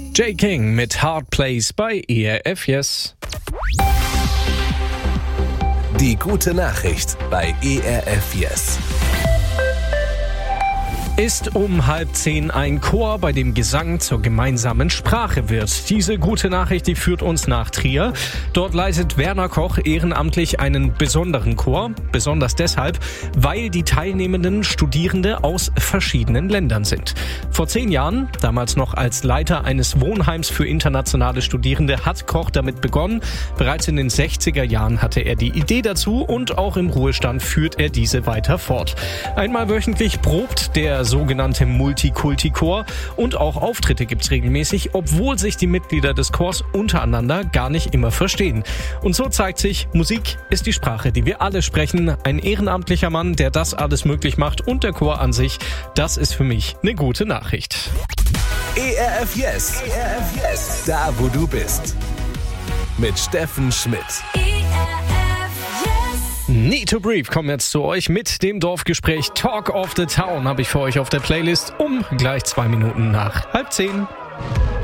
Jay King mit Hard Place bei ERF Yes. Die gute Nachricht bei ERF Yes. Ist um 9:30 ein Chor, bei dem Gesang zur gemeinsamen Sprache wird. Diese gute Nachricht, die führt uns nach Trier. Dort leitet Werner Koch ehrenamtlich einen besonderen Chor. Besonders deshalb, weil die teilnehmenden Studierende aus verschiedenen Ländern sind. Vor 10 Jahren, damals noch als Leiter eines Wohnheims für internationale Studierende, hat Koch damit begonnen. Bereits in den 60er Jahren hatte er die Idee dazu und auch im Ruhestand führt er diese weiter fort. Einmal wöchentlich probt der sogenannte Multikulti-Chor und auch Auftritte gibt's regelmäßig, obwohl sich die Mitglieder des Chors untereinander gar nicht immer verstehen. Und so zeigt sich, Musik ist die Sprache, die wir alle sprechen. Ein ehrenamtlicher Mann, der das alles möglich macht, und der Chor an sich, das ist für mich eine gute Nachricht. ERF Yes. ERF Yes. Da, wo du bist. Mit Steffen Schmidt. Need to Brief kommen jetzt zu euch mit dem Dorfgespräch Talk of the Town, habe ich für euch auf der Playlist um gleich 2 Minuten nach 9:30.